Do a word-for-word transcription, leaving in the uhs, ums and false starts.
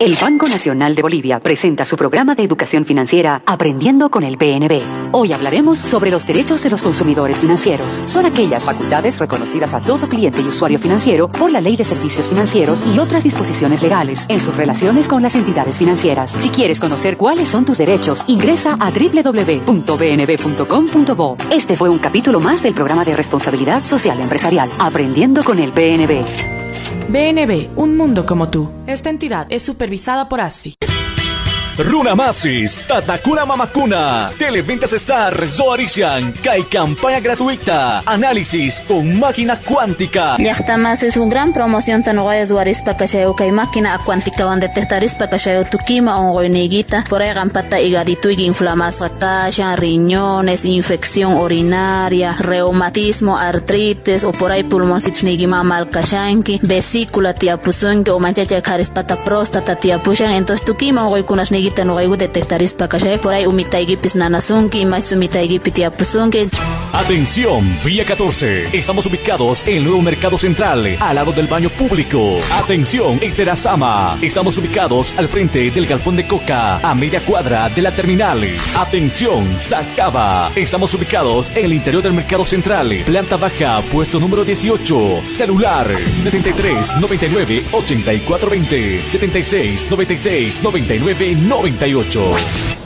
El Banco Nacional de Bolivia presenta su programa de educación financiera Aprendiendo con el B N B. Hoy hablaremos sobre los derechos de los consumidores financieros. Son aquellas facultades reconocidas a todo cliente y usuario financiero por la Ley de Servicios Financieros y otras disposiciones legales en sus relaciones con las entidades financieras. Si quieres conocer cuáles son tus derechos, ingresa a doble u doble u doble u punto b n b punto com punto bo. Este fue un capítulo más del programa de responsabilidad social empresarial Aprendiendo con el B N B. B N B, un mundo como tú. Esta entidad es supervisada por A S F I. Runamasis, Tatakuna Mamakuna, Televentas Star, Zoarician, Kai campaña gratuita, análisis con máquina cuántica. Llaqtamas es una gran promoción tanuaya Zoarispa Cachayo Kai máquina cuántica van detectarispa Cachayo Tukima ongoiniguita, por ahí gampata higadito y inflamación, caixa, riñones, infección urinaria, reumatismo, artritis o por ahí pulmoncitos nigima malcashanki, vesícula tiapuzunki o manchacha carispata próstata tiapushan, entonces Tukima ongoikunas Nigita no hay detectarispa Cachayo por ahí umitaigipis nanasunki, más umitaigipis tiapuzunki. Atención, Vía catorce. Estamos ubicados en el nuevo Mercado Central, al lado del baño público. Atención, en Terazama. Estamos ubicados al frente del Galpón de Coca, a media cuadra de la terminal. Atención, Sacaba. Estamos ubicados en el interior del Mercado Central, planta baja, puesto número dieciocho. Celular sesenta y tres, noventa y nueve, ochenta y cuatro veinte, setenta y seis, noventa y seis, noventa y nueve, noventa y ocho.